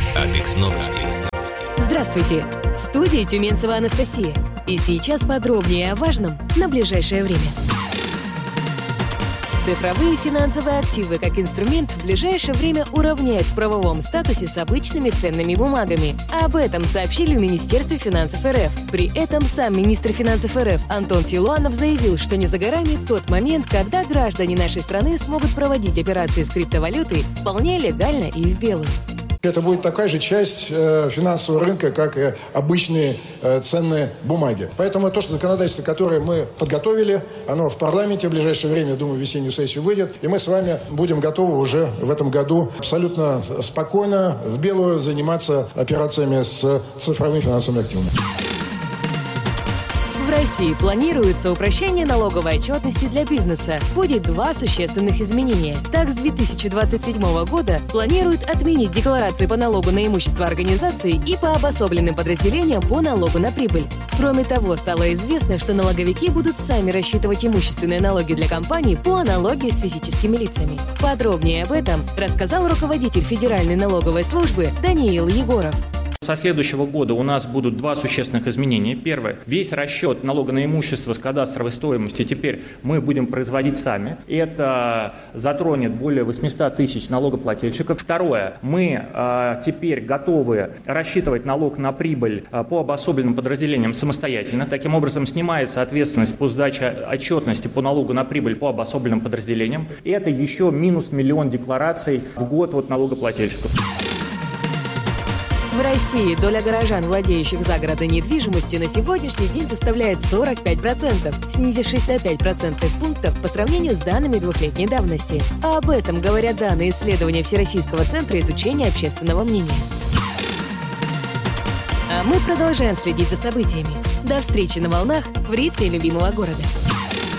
Апекс Новости. Здравствуйте! В студии Тюменцева Анастасия. И сейчас подробнее о важном на ближайшее время. Цифровые финансовые активы как инструмент в ближайшее время уравняют в правовом статусе с обычными ценными бумагами. Об этом сообщили в Министерстве финансов РФ. При этом сам министр финансов РФ Антон Силуанов заявил, что не за горами тот момент, когда граждане нашей страны смогут проводить операции с криптовалютой вполне легально и в белую. Это будет такая же часть финансового рынка, как и обычные ценные бумаги. Поэтому то, что законодательство, которое мы подготовили, оно в парламенте в ближайшее время, думаю, в весеннюю сессию выйдет. И мы с вами будем готовы уже в этом году абсолютно спокойно, в белую, заниматься операциями с цифровыми финансовыми активами. В России планируется упрощение налоговой отчетности для бизнеса. Будет два существенных изменения. Так, с 2027 года планируют отменить декларации по налогу на имущество организаций и по обособленным подразделениям по налогу на прибыль. Кроме того, стало известно, что налоговики будут сами рассчитывать имущественные налоги для компаний по аналогии с физическими лицами. Подробнее об этом рассказал руководитель Федеральной налоговой службы Даниил Егоров. Со следующего года у нас будут два существенных изменения. Первое. Весь расчет налога на имущество с кадастровой стоимости теперь мы будем производить сами. Это затронет более 800 тысяч налогоплательщиков. Второе. Мы теперь готовы рассчитывать налог на прибыль по обособленным подразделениям самостоятельно. Таким образом, снимается ответственность по сдаче отчетности по налогу на прибыль по обособленным подразделениям. И это еще минус 1 миллион деклараций в год от налогоплательщиков. В России доля горожан, владеющих загородной недвижимостью, на сегодняшний день составляет 45%, снизившись на 5 процентных пунктов по сравнению с данными двухлетней давности. А об этом говорят данные исследования Всероссийского центра изучения общественного мнения. А мы продолжаем следить за событиями. До встречи на волнах в ритме любимого города.